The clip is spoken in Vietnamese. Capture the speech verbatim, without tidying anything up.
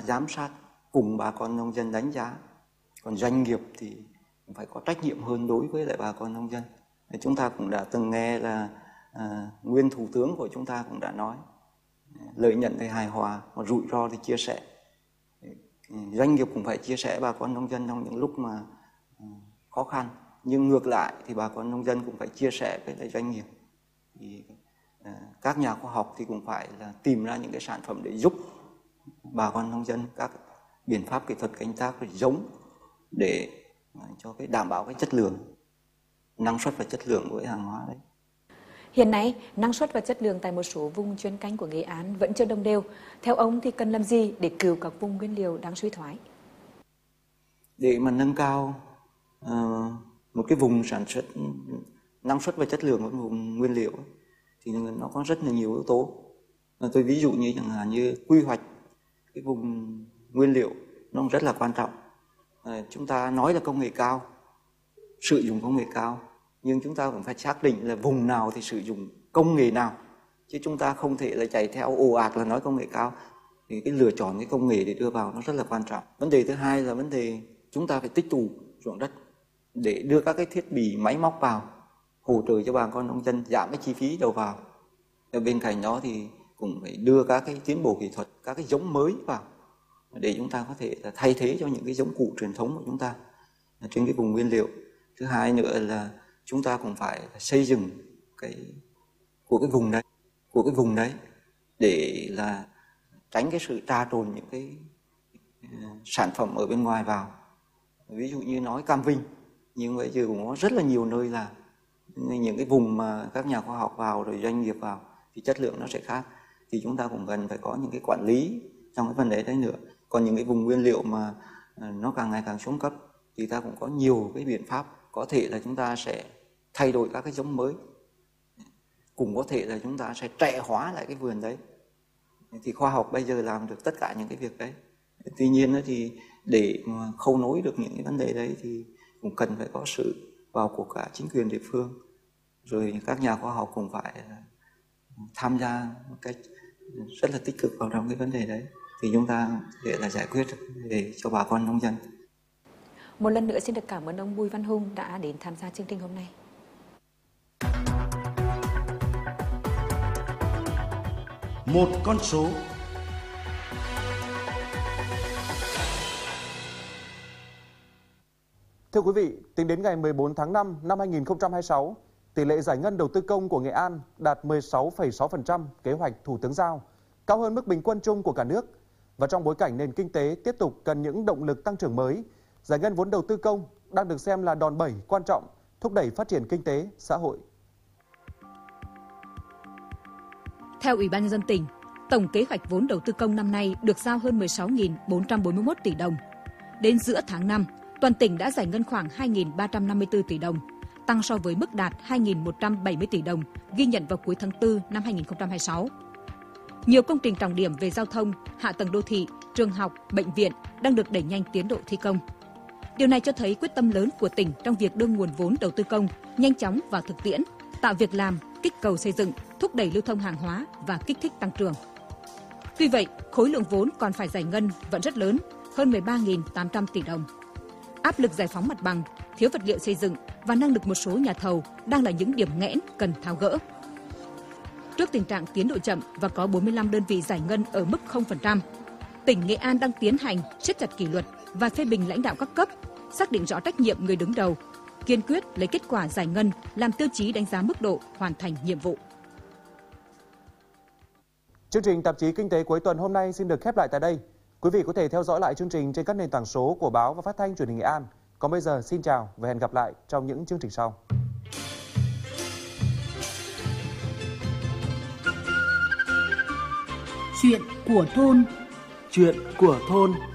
giám sát, cùng bà con nông dân đánh giá. Còn doanh nghiệp thì phải có trách nhiệm hơn đối với lại bà con nông dân. Chúng ta cũng đã từng nghe là à, nguyên thủ tướng của chúng ta cũng đã nói lợi nhuận thì hài hòa, mà rủi ro thì chia sẻ. Doanh nghiệp cũng phải chia sẻ bà con nông dân trong những lúc mà à, khó khăn, nhưng ngược lại thì bà con nông dân cũng phải chia sẻ với lại doanh nghiệp. Thì à, các nhà khoa học thì cũng phải là tìm ra những cái sản phẩm để giúp bà con nông dân các biện pháp kỹ thuật canh tác và giống để cho cái đảm bảo cái chất lượng, năng suất và chất lượng của cái hàng hóa đấy. Hiện nay, năng suất và chất lượng tại một số vùng chuyên canh của Nghệ An vẫn chưa đồng đều. Theo ông thì cần làm gì để cứu các vùng nguyên liệu đang suy thoái? Để mà nâng cao uh, một cái vùng sản xuất năng suất và chất lượng của vùng nguyên liệu thì nó có rất là nhiều yếu tố. Tôi ví dụ như chẳng hạn như quy hoạch cái vùng nguyên liệu nó rất là quan trọng. À, chúng ta nói là công nghệ cao, sử dụng công nghệ cao, nhưng chúng ta cũng phải xác định là vùng nào thì sử dụng công nghệ nào, chứ chúng ta không thể là chạy theo ồ ạt là nói công nghệ cao. Thì cái lựa chọn cái công nghệ để đưa vào nó rất là quan trọng. Vấn đề thứ hai là vấn đề chúng ta phải tích tụ ruộng đất để đưa các cái thiết bị máy móc vào hỗ trợ cho bà con nông dân giảm cái chi phí đầu vào. Ở bên cạnh đó thì cũng phải đưa các cái tiến bộ kỹ thuật, các cái giống mới vào để chúng ta có thể là thay thế cho những cái giống cũ truyền thống của chúng ta trên cái vùng nguyên liệu. Thứ hai nữa là chúng ta cũng phải xây dựng cái của cái vùng đấy, của cái vùng đấy để là tránh cái sự trà trộn những cái sản phẩm ở bên ngoài vào. Ví dụ như nói Cam Vinh, nhưng bây giờ cũng có rất là nhiều nơi là những cái vùng mà các nhà khoa học vào rồi doanh nghiệp vào thì chất lượng nó sẽ khác. Thì chúng ta cũng cần phải có những cái quản lý trong cái vấn đề đấy nữa. Còn những cái vùng nguyên liệu mà nó càng ngày càng xuống cấp thì ta cũng có nhiều cái biện pháp. Có thể là chúng ta sẽ thay đổi các cái giống mới, cũng có thể là chúng ta sẽ trẻ hóa lại cái vườn đấy. Thì khoa học bây giờ làm được tất cả những cái việc đấy. Tuy nhiên thì để mà khâu nối được những cái vấn đề đấy thì cũng cần phải có sự vào cuộc cả chính quyền địa phương, rồi các nhà khoa học cũng phải tham gia một cách rất là tích cực vào trong cái vấn đề đấy, thì chúng ta để là giải quyết để cho bà con nông dân. Một lần nữa xin được cảm ơn ông Bùi Văn Hùng đã đến tham gia chương trình hôm nay. Một con số. Thưa quý vị, tính đến ngày mười bốn tháng năm năm hai nghìn không trăm hai mươi sáu, tỷ lệ giải ngân đầu tư công của Nghệ An đạt mười sáu phẩy sáu phần trăm kế hoạch Thủ tướng giao, cao hơn mức bình quân chung của cả nước. Và trong bối cảnh nền kinh tế tiếp tục cần những động lực tăng trưởng mới, giải ngân vốn đầu tư công đang được xem là đòn bẩy quan trọng thúc đẩy phát triển kinh tế, xã hội. Theo Ủy ban nhân dân tỉnh, tổng kế hoạch vốn đầu tư công năm nay được giao hơn mười sáu nghìn bốn trăm bốn mươi mốt tỷ đồng. Đến giữa tháng năm, toàn tỉnh đã giải ngân khoảng hai nghìn ba trăm năm mươi tư tỷ đồng, tăng so với mức đạt hai nghìn một trăm bảy mươi tỷ đồng ghi nhận vào cuối tháng tư năm hai nghìn không trăm hai mươi sáu. Nhiều công trình trọng điểm về giao thông, hạ tầng đô thị, trường học, bệnh viện đang được đẩy nhanh tiến độ thi công. Điều này cho thấy quyết tâm lớn của tỉnh trong việc đưa nguồn vốn đầu tư công nhanh chóng vào thực tiễn, tạo việc làm, kích cầu xây dựng, thúc đẩy lưu thông hàng hóa và kích thích tăng trưởng. Tuy vậy, khối lượng vốn còn phải giải ngân vẫn rất lớn, hơn mười ba nghìn tám trăm tỷ đồng. Áp lực giải phóng mặt bằng, thiếu vật liệu xây dựng và năng lực một số nhà thầu đang là những điểm nghẽn cần tháo gỡ. Trước tình trạng tiến độ chậm và có bốn mươi lăm đơn vị giải ngân ở mức không phần trăm, tỉnh Nghệ An đang tiến hành siết chặt kỷ luật và phê bình lãnh đạo các cấp, xác định rõ trách nhiệm người đứng đầu, kiên quyết lấy kết quả giải ngân làm tiêu chí đánh giá mức độ hoàn thành nhiệm vụ. Chương trình tạp chí Kinh tế cuối tuần hôm nay xin được khép lại tại đây. Quý vị có thể theo dõi lại chương trình trên các nền tảng số của báo và phát thanh truyền hình Nghệ An. Còn bây giờ xin chào và hẹn gặp lại trong những chương trình sau. Chuyện của thôn. Chuyện của thôn.